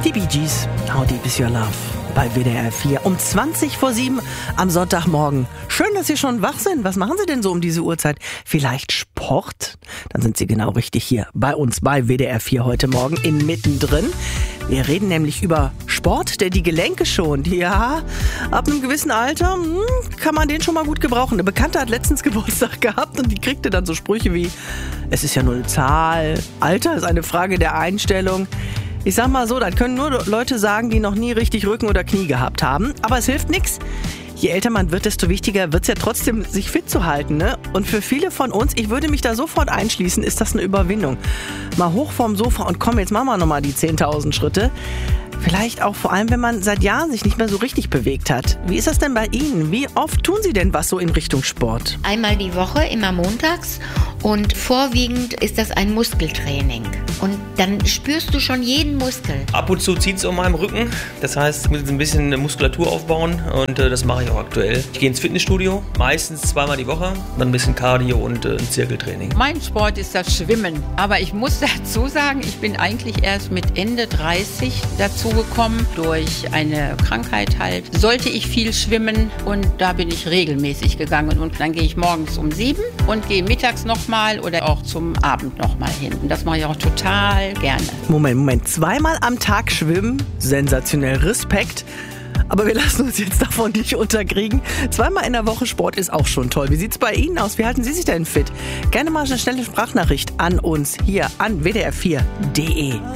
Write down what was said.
Die Bee Gees, How Deep Is Your Love? Bei WDR 4 um 7:20 am Sonntagmorgen. Schön, dass Sie schon wach sind. Was machen Sie denn so um diese Uhrzeit? Vielleicht Sport? Dann sind Sie genau richtig hier bei uns bei WDR 4 heute Morgen in Mittendrin. Wir reden nämlich über Sport, der die Gelenke schont. Ja, ab einem gewissen Alter kann man den schon mal gut gebrauchen. Eine Bekannte hat letztens Geburtstag gehabt und die kriegte dann so Sprüche wie: Es ist ja nur eine Zahl, Alter ist eine Frage der Einstellung. Ich sag mal so, das können nur Leute sagen, die noch nie richtig Rücken oder Knie gehabt haben. Aber es hilft nichts. Je älter man wird, desto wichtiger wird es ja trotzdem, sich fit zu halten, ne? Und für viele von uns, ich würde mich da sofort einschließen, ist das eine Überwindung. Mal hoch vom Sofa und komm, jetzt machen wir nochmal die 10.000 Schritte. Vielleicht auch vor allem, wenn man seit Jahren sich nicht mehr so richtig bewegt hat. Wie ist das denn bei Ihnen? Wie oft tun Sie denn was so in Richtung Sport? Einmal die Woche, immer montags. Und vorwiegend ist das ein Muskeltraining. Und dann spürst du schon jeden Muskel. Ab und zu zieht es um meinem Rücken. Das heißt, ich muss ein bisschen Muskulatur aufbauen und das mache ich auch aktuell. Ich gehe ins Fitnessstudio, meistens zweimal die Woche, dann ein bisschen Cardio und ein Zirkeltraining. Mein Sport ist das Schwimmen. Aber ich muss dazu sagen, ich bin eigentlich erst mit Ende 30 dazu gekommen. Durch eine Krankheit halt sollte ich viel schwimmen und da bin ich regelmäßig gegangen. Und dann gehe ich morgens um 7 und gehe mittags nochmal oder auch zum Abend nochmal hin. Und das mache ich auch total gerne. Moment. Zweimal am Tag schwimmen? Sensationell, Respekt. Aber wir lassen uns jetzt davon nicht unterkriegen. Zweimal in der Woche Sport ist auch schon toll. Wie sieht's bei Ihnen aus? Wie halten Sie sich denn fit? Gerne mal eine schnelle Sprachnachricht an uns hier an wdr4.de.